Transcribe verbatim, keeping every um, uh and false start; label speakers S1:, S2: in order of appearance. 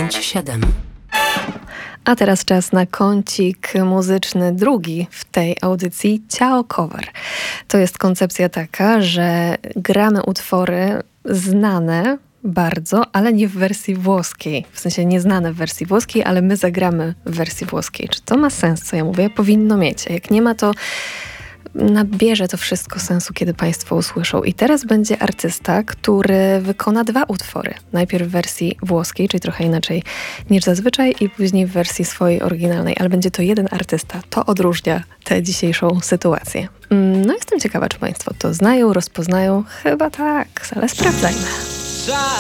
S1: dziewięć siedem.
S2: A teraz czas na kącik muzyczny drugi w tej audycji Ciao Cover. To jest koncepcja taka, że gramy utwory znane bardzo, ale nie w wersji włoskiej. W sensie nieznane w wersji włoskiej, ale my zagramy w wersji włoskiej. Czy to ma sens, co ja mówię? Powinno mieć. A jak nie ma, to nabierze to wszystko sensu, kiedy Państwo usłyszą. I teraz będzie artysta, który wykona dwa utwory. Najpierw w wersji włoskiej, czyli trochę inaczej niż zazwyczaj, i później w wersji swojej oryginalnej. Ale będzie to jeden artysta. To odróżnia tę dzisiejszą sytuację. No jestem ciekawa, czy Państwo to znają, rozpoznają. Chyba tak, ale sprawdzajmy.